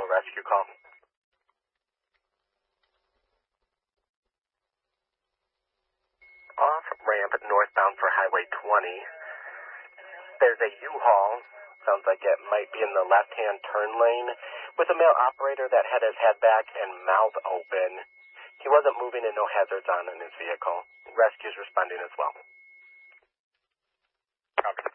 rescue call. Off ramp northbound for Highway 20. There's a U-Haul. Sounds like it might be in the left-hand turn lane with a male operator that had his head back and mouth open. He wasn't moving and no hazards on in his vehicle. Rescue's responding as well. Copy.